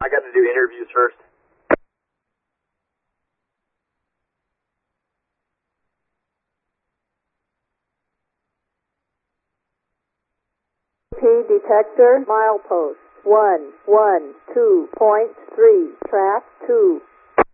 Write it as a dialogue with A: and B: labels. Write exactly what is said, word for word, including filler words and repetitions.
A: I got to do interviews first.
B: P detector, milepost one one two point three, track two.